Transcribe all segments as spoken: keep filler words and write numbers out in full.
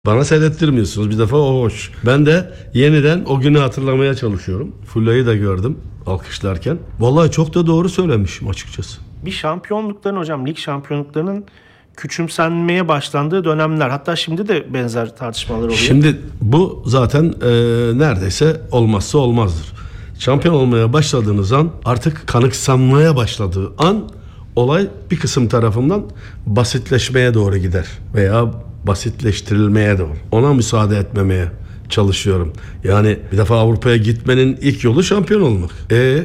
Bana seyrettirmiyorsunuz. Bir defa o hoş. Ben de yeniden o günü hatırlamaya çalışıyorum. Fulya'yı da gördüm alkışlarken. Vallahi çok da doğru söylemişim açıkçası. Bir şampiyonlukların hocam, lig şampiyonluklarının küçümsenmeye başlandığı dönemler. Hatta şimdi de benzer tartışmalar oluyor. Şimdi bu zaten e, neredeyse olmazsa olmazdır. Şampiyon olmaya başladığınız an, artık kanıksanmaya başladığı an olay bir kısım tarafından basitleşmeye doğru gider veya basitleştirilmeye doğru. Ona müsaade etmemeye çalışıyorum. Yani bir defa Avrupa'ya gitmenin ilk yolu şampiyon olmak. E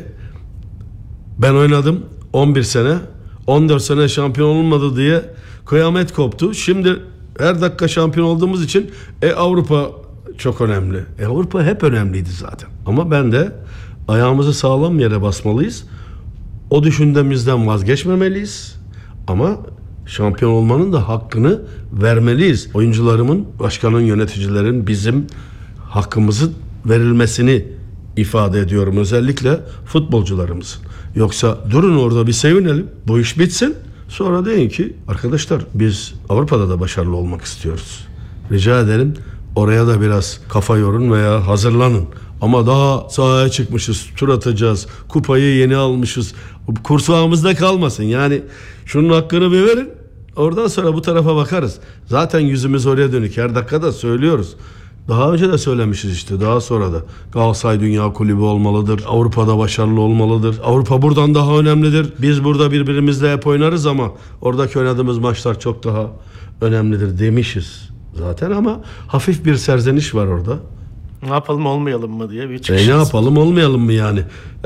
ben oynadım on bir sene, on dört sene şampiyon olmadı diye kıyamet koptu. Şimdi her dakika şampiyon olduğumuz için e Avrupa çok önemli. E Avrupa hep önemliydi zaten. Ama ben de ayağımızı sağlam yere basmalıyız. O düşüncemizden vazgeçmemeliyiz. Ama şampiyon olmanın da hakkını vermeliyiz. Oyuncularımın, başkanın, yöneticilerin bizim hakkımızı verilmesini ifade ediyorum. Özellikle futbolcularımızın. Yoksa durun orada bir sevinelim. Bu iş bitsin. Sonra deyin ki arkadaşlar biz Avrupa'da da başarılı olmak istiyoruz. Rica ederim oraya da biraz kafa yorun veya hazırlanın. Ama daha sahaya çıkmışız, tur atacağız, kupayı yeni almışız. Kursağımızda kalmasın. Yani şunun hakkını bir verin. Oradan sonra bu tarafa bakarız. Zaten yüzümüz oraya dönük. Her dakikada söylüyoruz. Daha önce de söylemişiz işte. Daha sonra da Galatasaray Dünya Kulübü olmalıdır. Avrupa'da başarılı olmalıdır. Avrupa buradan daha önemlidir. Biz burada birbirimizle hep oynarız ama oradaki oynadığımız maçlar çok daha önemlidir demişiz zaten, ama hafif bir serzeniş var orada. Ne yapalım olmayalım mı diye bir E çıkış. ne yapalım olmayalım mı yani?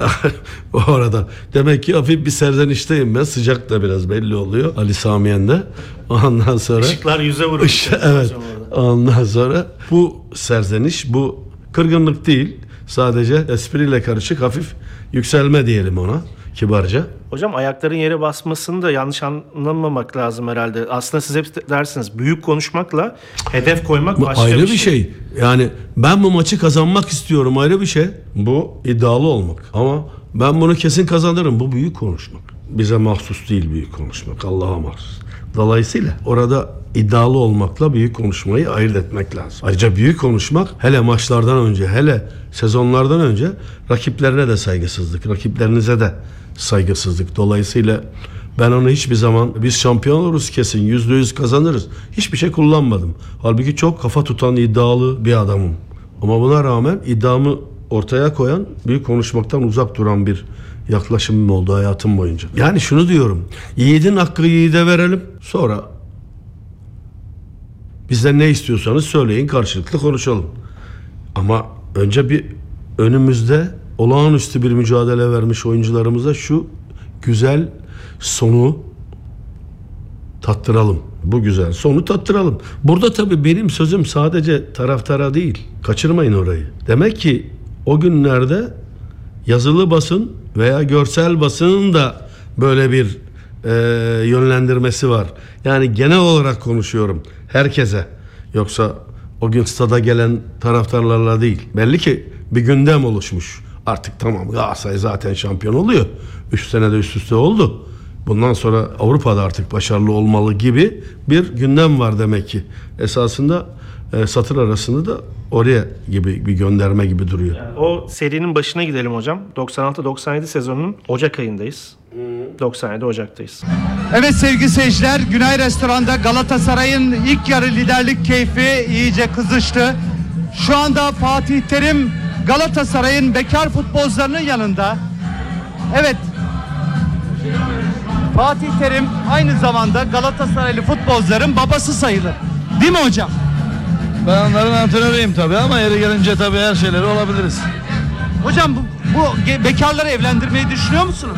O arada demek ki hafif bir serzenişteyim ben. Sıcak da biraz belli oluyor Ali Samiyen'de. Ondan sonra Işıklar yüze vuruyor. Iş, evet. Ondan sonra bu serzeniş, bu kırgınlık değil. Sadece espriyle karışık hafif yükselme diyelim ona kibarca. Hocam ayakların yere basmasını da yanlış anlamamak lazım herhalde. Aslında siz hep dersiniz büyük konuşmakla hedef koymak Bu başka ayrı bir bir şey. şey. Yani ben bu maçı kazanmak istiyorum ayrı bir şey. Bu iddialı olmak. Ama ben bunu kesin kazanırım. Bu büyük konuşmak. Bize mahsus değil büyük konuşmak. Allah'a mahsus. Dolayısıyla orada iddialı olmakla büyük konuşmayı ayırt etmek lazım. Ayrıca büyük konuşmak hele maçlardan önce, hele sezonlardan önce rakiplerine de saygısızlık, rakiplerinize de saygısızlık. Dolayısıyla ben onu hiçbir zaman biz şampiyon oluruz kesin, yüzde yüz kazanırız, hiçbir şey kullanmadım. Halbuki çok kafa tutan, iddialı bir adamım. Ama buna rağmen iddiamı ortaya koyan, büyük konuşmaktan uzak duran bir yaklaşımım oldu hayatım boyunca. Yani şunu diyorum, yiğidin hakkı yiğide verelim, sonra bizden ne istiyorsanız söyleyin, karşılıklı konuşalım. Ama önce bir önümüzde olağanüstü bir mücadele vermiş oyuncularımıza şu güzel sonu tattıralım. Bu güzel sonu tattıralım. Burada tabii benim sözüm sadece taraftara değil. Kaçırmayın orayı. Demek ki o günlerde yazılı basın veya görsel basının da böyle bir e, yönlendirmesi var. Yani genel olarak konuşuyorum herkese. Yoksa o gün stada gelen taraftarlarla değil. Belli ki bir gündem oluşmuş. Artık tamam Galatasaray zaten şampiyon oluyor. Üç senede üst üste oldu. Bundan sonra Avrupa'da artık başarılı olmalı gibi bir gündem var demek ki. Esasında e, satır arasında da oraya gibi bir gönderme gibi duruyor. Yani o serinin başına gidelim hocam. doksan altı doksan yedi sezonunun Ocak ayındayız. doksan yedi Ocak'tayız. Evet sevgili seyirciler, Günay Restoran'da Galatasaray'ın ilk yarı liderlik keyfi iyice kızıştı. Şu anda Fatih Terim Galatasaray'ın bekar futbolcularının yanında. Evet, Fatih Terim aynı zamanda Galatasaraylı futbolcuların babası sayılır. Değil mi hocam? Ben onların antrenörüyüm tabii ama yeri gelince tabii her şeyleri olabiliriz. Hocam bu, bu ge- bekarları evlendirmeyi düşünüyor musunuz?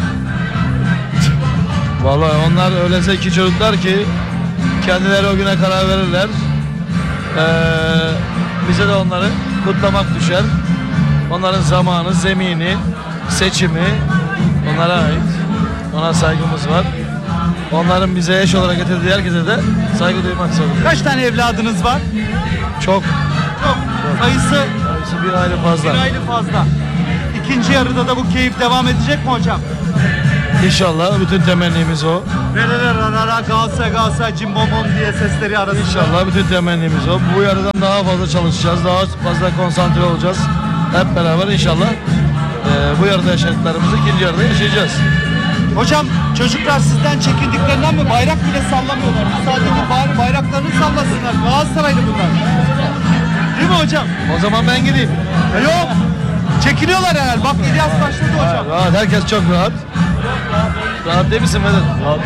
Vallahi onlar öyle zeki çocuklar ki kendileri o güne karar verirler. Ee, bize de onları kutlamak düşer. Onların zamanı, zemini, seçimi onlara ait. Ona saygımız var. Onların bize eş olarak getirdiği herkese de saygı duymak zorundayız. Kaç tane evladınız var? Çok. Çok. Sayısı Sayısı bir aile fazla. bir aile fazla. İkinci yarıda da bu keyif devam edecek mi hocam? İnşallah bütün temennimiz o. Nereler arara Galatasaray Galatasaray cimbomon diye sesleri arasında. İnşallah bütün temennimiz o. Bu yarıdan daha fazla çalışacağız. Daha fazla konsantre olacağız. Hep beraber inşallah e, bu yarıda yaşadıklarımızı ikinci yarıda yaşayacağız. Hocam çocuklar sizden çekindiklerinden mi bayrak bile sallamıyorlar? Sadece bay- bayraklarını sallasınlar. Galatasaraylı bunlar. Değil mi hocam? O zaman ben gideyim. E yok. Çekiniyorlar herhalde. Bak İlyas başladı hocam. Rahat, herkes çok rahat. Rahat değil misin Vedat? Rahat.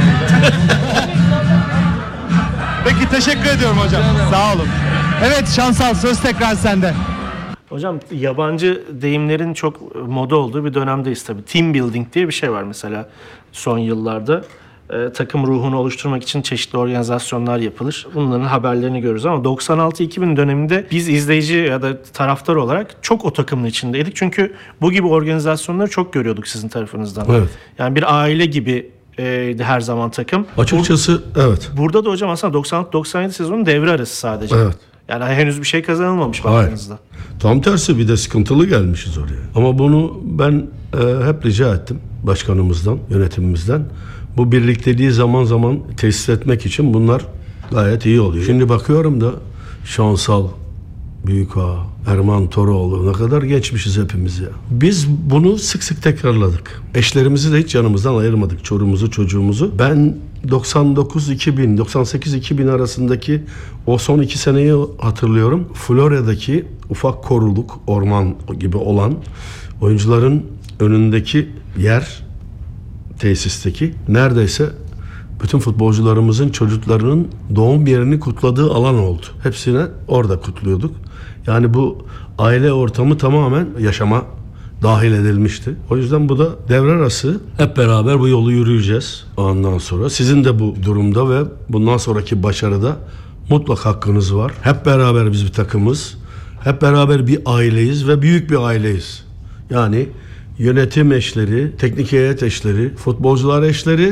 Peki teşekkür ediyorum hocam. Sağ olun. Evet Şansal söz tekrar sende. Hocam yabancı deyimlerin çok moda olduğu bir dönemdeyiz tabii. Team building diye bir şey var mesela son yıllarda. Ee, takım ruhunu oluşturmak için çeşitli organizasyonlar yapılır. Bunların haberlerini görürüz ama doksan altı iki bin döneminde biz izleyici ya da taraftar olarak çok o takımın içindeydik. Çünkü bu gibi organizasyonları çok görüyorduk sizin tarafınızdan. Evet. Yani bir aile gibi e, her zaman takım. Açıkçası evet. Burada da hocam aslında doksan altı doksan yedi sezonun devre arası sadece. Evet. Yani henüz bir şey kazanılmamış Hayır. baktığınızda. Tam tersi bir de sıkıntılı gelmişiz oraya. Ama bunu ben e, hep rica ettim başkanımızdan, yönetimimizden. Bu birlikteliği zaman zaman tesis etmek için bunlar gayet iyi oluyor. Şimdi bakıyorum da Şansal, Büyükağa, Erman Toroğlu ne kadar geçmişiz hepimiz ya. Biz bunu sık sık tekrarladık. Eşlerimizi de hiç yanımızdan ayırmadık. Çorumuzu, çocuğumuzu. Ben doksan dokuz iki bin, doksan sekiz iki bin arasındaki o son iki seneyi hatırlıyorum. Florya'daki ufak koruluk, orman gibi olan oyuncuların önündeki yer, tesisteki neredeyse bütün futbolcularımızın çocuklarının doğum yerini kutladığı alan oldu. Hepsine orada kutluyorduk. Yani bu aile ortamı tamamen yaşama dahil edilmişti. O yüzden bu da devre arası. Hep beraber bu yolu yürüyeceğiz ondan sonra. Sizin de bu durumda ve bundan sonraki başarıda mutlak hakkınız var. Hep beraber biz bir takımız. Hep beraber bir aileyiz ve büyük bir aileyiz. Yani yönetim eşleri, teknik heyet eşleri, futbolcular eşleri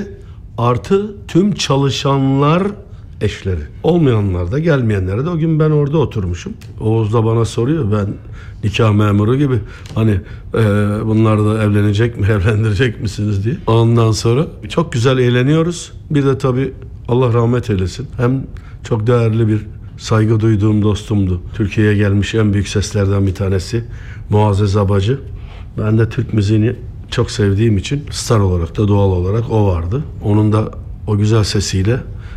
artı tüm çalışanlar eşleri. Olmayanlar da gelmeyenlere de o gün ben orada oturmuşum. Oğuz da bana soruyor, ben nikah memuru gibi hani e, bunlar da evlenecek mi, evlendirecek misiniz diye. Ondan sonra çok güzel eğleniyoruz. Bir de tabii Allah rahmet eylesin. Hem çok değerli bir saygı duyduğum dostumdu. Türkiye'ye gelmiş en büyük seslerden bir tanesi Muazzez Abacı. Ben de Türk müziğini çok sevdiğim için star olarak da doğal olarak o vardı. Onun da o güzel sesiyle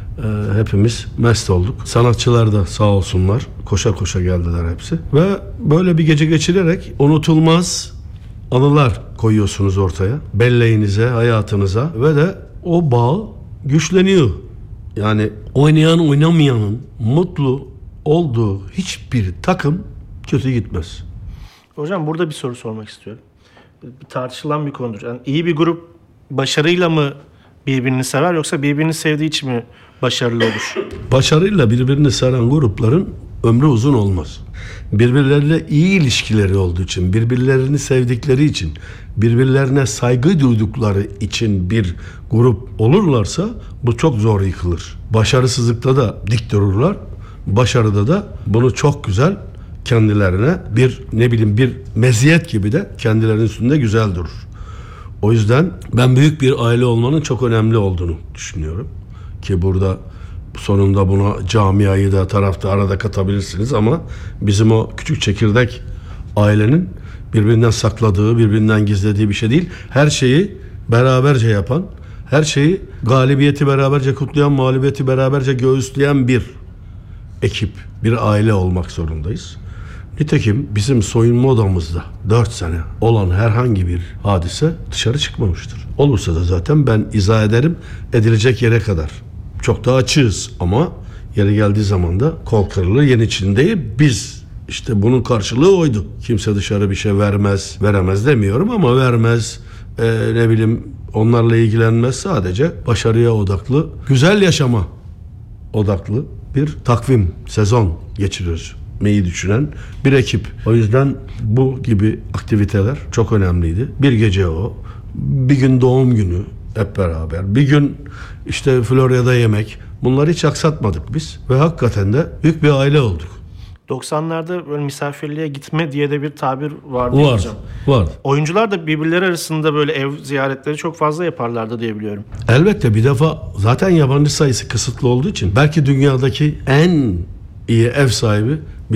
e, hepimiz mest olduk. Sanatçılar da sağ olsunlar koşa koşa geldiler hepsi. Ve böyle bir gece geçirerek unutulmaz anılar koyuyorsunuz ortaya. Belleğinize, hayatınıza ve de o bağ güçleniyor. Yani oynayan oynamayanın mutlu olduğu hiçbir takım kötü gitmez. Hocam burada bir soru sormak istiyorum. Bir tartışılan bir konudur. Yani iyi bir grup başarıyla mı birbirini sever yoksa birbirini sevdiği için mi başarılı olur? Başarıyla birbirini saran grupların ömrü uzun olmaz. Birbirleriyle iyi ilişkileri olduğu için, birbirlerini sevdikleri için, birbirlerine saygı duydukları için bir grup olurlarsa bu çok zor yıkılır. Başarısızlıkta da dik dururlar. Başarıda da bunu çok güzel kendilerine bir ne bileyim bir meziyet gibi de kendilerinin üstünde güzel durur. O yüzden ben büyük bir aile olmanın çok önemli olduğunu düşünüyorum. Ki burada sonunda buna camiayı da taraftarı da katabilirsiniz ama bizim o küçük çekirdek ailenin birbirinden sakladığı, birbirinden gizlediği bir şey değil. Her şeyi beraberce yapan, her şeyi galibiyeti beraberce kutlayan, mağlubiyeti beraberce göğüsleyen bir ekip, bir aile olmak zorundayız. Nitekim bizim soyunma odamızda dört sene olan herhangi bir hadise dışarı çıkmamıştır. Olursa da zaten ben izah ederim, edilecek yere kadar. Çok da açığız ama yeri geldiği zaman da kol kırılır, yen içindeyiz. Biz işte bunun karşılığı oydu. Kimse dışarı bir şey vermez, veremez demiyorum ama vermez, ee, ne bileyim onlarla ilgilenmez, sadece başarıya odaklı, güzel yaşama odaklı bir takvim, sezon geçiriyoruz. Meyi düşünen bir ekip. O yüzden bu gibi aktiviteler çok önemliydi. Bir gece o, bir gün doğum günü hep beraber, bir gün işte Florya'da yemek. Bunları hiç aksatmadık biz ve hakikaten de büyük bir aile olduk. doksanlarda böyle misafirliğe gitme diye de bir tabir vardı Var, hocam. var. Oyuncular da birbirleri arasında böyle ev ziyaretleri çok fazla yaparlardı diye biliyorum. Elbette bir defa zaten yabancı sayısı kısıtlı olduğu için belki dünyadaki en iyi ev sahibi